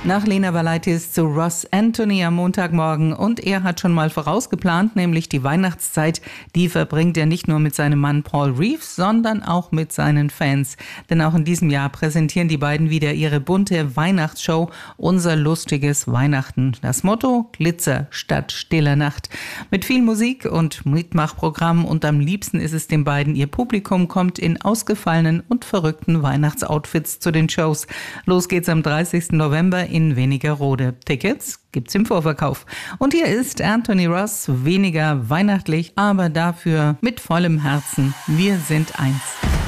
Nach Lena Valaitis zu Ross Anthony am Montagmorgen. Und er hat schon mal vorausgeplant, nämlich die Weihnachtszeit. Die verbringt er nicht nur mit seinem Mann Paul Reeves, sondern auch mit seinen Fans. Denn auch in diesem Jahr präsentieren die beiden wieder ihre bunte Weihnachtsshow Unser lustiges Weihnachten. Das Motto: Glitzer statt stiller Nacht. Mit viel Musik und Mitmachprogramm, und am liebsten ist es den beiden, ihr Publikum kommt in ausgefallenen und verrückten Weihnachtsoutfits zu den Shows. Los geht's am 30. November in Wernigerode. Tickets gibt's im Vorverkauf. Und hier ist Anthony Ross, weniger weihnachtlich, aber dafür mit vollem Herzen. Wir sind eins.